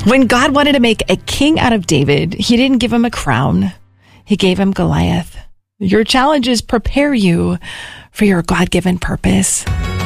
When God wanted to make a king out of David, he didn't give him a crown. He gave him Goliath. Your challenges prepare you for your God-given purpose.